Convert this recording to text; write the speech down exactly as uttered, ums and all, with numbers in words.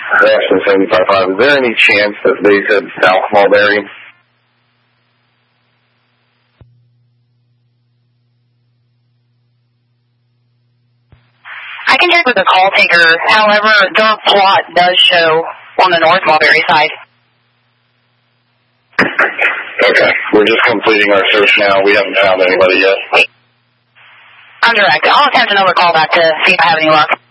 Ashland seventy-five five. Is there any chance that they said South Mulberry? I can check with the call taker. However, their plot does show on the North Mulberry side. Okay. We're just completing our search now. We haven't found anybody yet. I'm direct. I'll attempt another call back to see if I have any luck.